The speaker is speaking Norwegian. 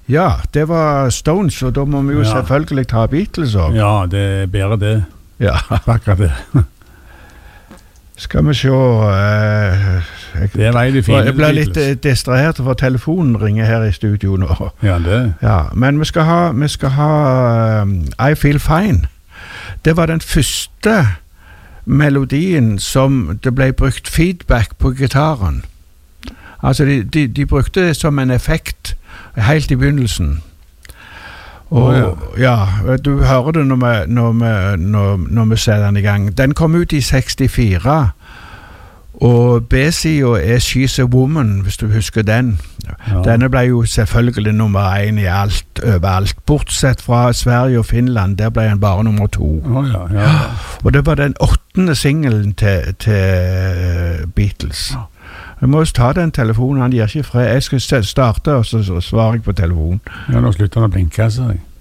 Ja, det var Stones, og da må vi jo selvfølgelig ta Beatles også. Ja, det er bedre det. Ja. Akkurat det. Skal vi se... det er veldig fint. Jeg ble litt distrahert for telefonen ringer her i studio nå. Ja, det. Ja, men vi skal ha I Feel Fine. Det var den første melodien som det ble brukt feedback på gitaren. Altså, de brukte det som en effekt helt i begynnelsen. Og du hører det når vi ser den i gang. Den kom ut i 64, og B-siden er She's a Woman, hvis du husker den. Ja. Denne ble jo selvfølgelig nummer 1 i alt, overalt, bortsett fra Sverige og Finland, der ble den bare nummer 2. Og det var den 8. singelen til Beatles. Ja. Jeg må ta den telefonen, han gir ikke fred. Jeg skal starte, og så svarer jeg på telefonen. Ja, nå slutter han å blinke, altså.